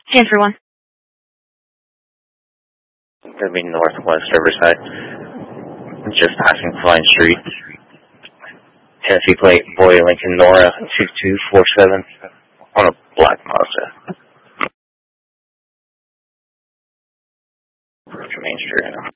Stanford 1. Gonna be northwest Riverside. Just passing Fine Street. Tennessee plate, Boy Lincoln Nora 2247 on a black Mazda. Main Street.